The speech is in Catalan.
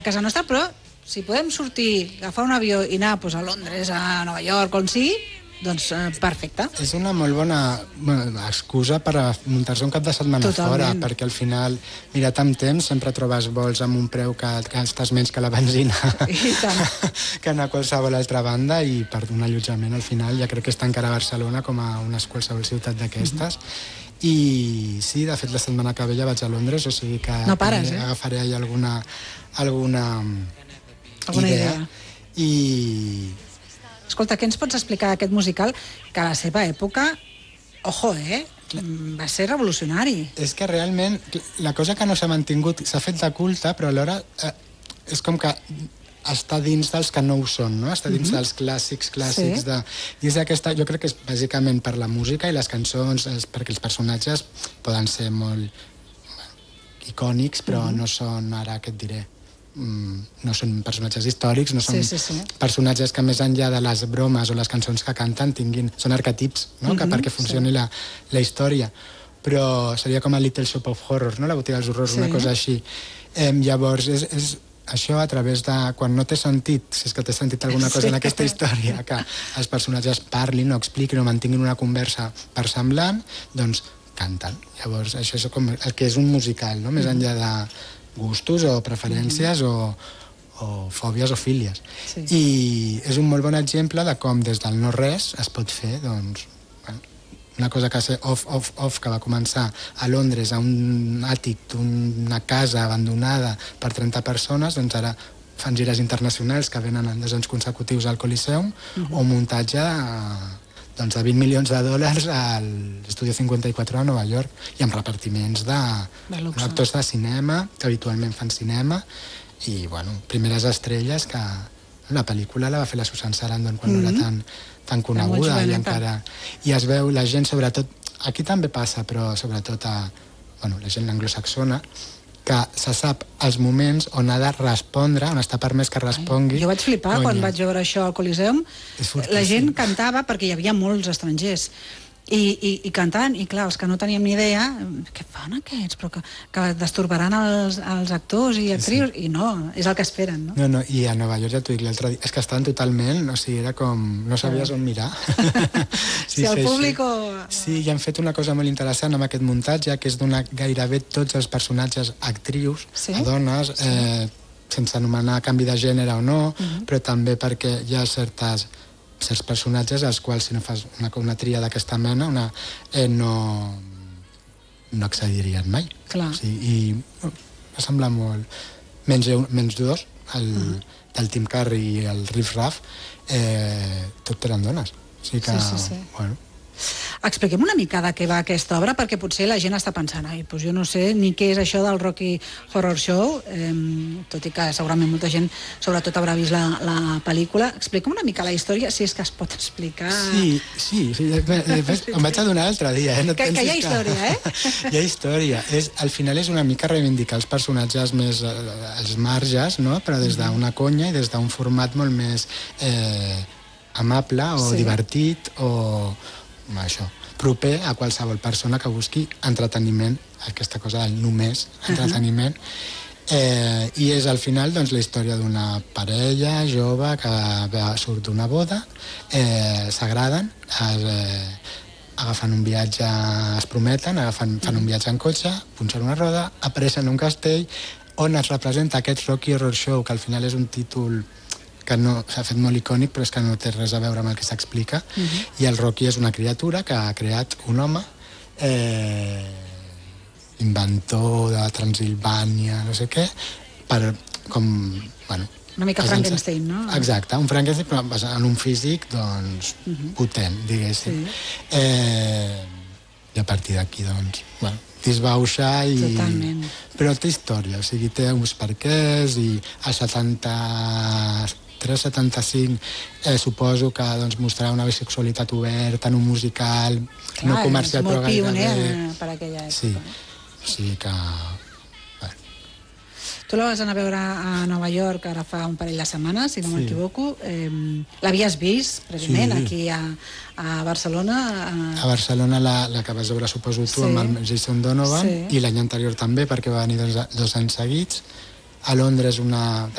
casa nostra, però si podem sortir, agafar un avió i anar a Londres, a Nova York, on sigui, doncs perfecte. És una molt bona excusa per muntar-se un cap de setmana fora, perquè al final, mirat amb temps, sempre trobes vols amb un preu que estàs menys que la benzina que anar a qualsevol altra banda, i per un allotjament al final ja crec que és tan cara a Barcelona com a qualsevol ciutat d'aquestes. I sí, de fet la setmana que ve ja vaig a Londres, o sigui que agafaré allà alguna idea. I escolta, què ens pots explicar d'aquest musical que a la seva època, ojo, va ser revolucionari? És que realment la cosa que no s'ha mantingut, s'ha fet de culte, però alhora és com que està dins dels que no ho són, no? Està dins dels clàssics de... I és aquesta, jo crec que és bàsicament per la música i les cançons, perquè els personatges poden ser molt icònics, però no són, ara què et diré, no són personatges històrics, no són personatges que més enllà de les bromes o les cançons que canten són arquetips, no? Perquè funcioni la història, però seria com el Little Shop of Horrors, no? La botiga dels horrors, una cosa així. Llavors és això a través de, quan no té sentit, si és que té sentit alguna cosa en aquesta història, que els personatges parlin o expliquin o mantinguin una conversa versemblant, doncs canten. Llavors això és com el que és un musical, no? Més enllà de gustos o preferències o fòbies o fílies. I és un molt bon exemple de com des del no-res es pot fer, doncs, una cosa que ser off, que va començar a Londres, a un àtic d'una casa abandonada per 30 persones, doncs ara fan gires internacionals que venen en 2 anys consecutius al Coliseum, o un muntatge de $20 milions a l'Estudio 54 a Nova York, i amb repartiments d'actors de cinema, que habitualment fan cinema, i, bueno, primeres estrelles que la pel·lícula la va fer la Susan Sarandon quan no era tan coneguda, i encara... I es veu la gent, sobretot, aquí també passa, però sobretot a la gent anglosaxona, que se sap els moments on ha de respondre, on està permès que respongui. Jo vaig flipar quan vaig veure això al Coliseum. La gent cantava, perquè hi havia molts estrangers, i cantant, i clar, els que no teníem ni idea, què fan aquests? Però que destorbaran els actors i actrius, i no, és el que esperen, no? No, i a Nova York ja t'ho dic l'altre dia, és que estaven totalment, o sigui, era com... no sabies on mirar. Si el públic o... Sí, i han fet una cosa molt interessant amb aquest muntatge, que és donar gairebé tots els personatges actrius a dones, sense anomenar canvi de gènere o no, però també perquè hi ha certs personatges als quals, si no fas una tria d'aquesta mena, no accedirien mai. I va semblar molt... Menys dos, del Tim Curry i el Riff Raff, tot eren dones. O sigui que, bueno... Expliquem una mica de què va aquesta obra, perquè potser la gent està pensant, doncs jo no sé ni què és això del Rocky Horror Show, tot i que segurament molta gent sobretot haurà vist la pel·lícula. Explica'm una mica la història, si és que es pot explicar. Sí, em vaig adonar l'altre dia. Que hi ha història, Hi ha història. Al final és una mica reivindicar els personatges més als marges, però des d'una conya i des d'un format molt més amable o divertit o això, proper a qualsevol persona que busqui entreteniment, aquesta cosa del només entreteniment, i és al final la història d'una parella jove que surt d'una boda, s'agraden, agafen un viatge, es prometen, fan un viatge en cotxe, punxen una roda, apareixen en un castell on es representa aquest Rocky Horror Show, que al final és un títol que s'ha fet molt icònic, però és que no té res a veure amb el que s'explica, i el Rocky és una criatura que ha creat un home inventor de Transilvània, no sé què, per com, bueno... Una mica Frankenstein, no? Exacte, un Frankenstein, però basat en un físic, doncs, potent, diguéssim. I a partir d'aquí, doncs, bueno, disbauxa i... Totalment. Però té història, o sigui, té uns perquès, i a 73-75 suposo que mostrarà una bisexualitat oberta en un musical no comercial, però gairebé... Clar, és molt pioner per aquella època. Sí, o sigui que... Tu la vas anar a veure a Nova York ara fa un parell de setmanes, si no m'equivoco. L'havies vist, prèviament, aquí a Barcelona? A Barcelona la que vas veure, suposo tu, amb el Jason Donovan, i l'any anterior també, perquè va venir 2 anys seguits. A Londres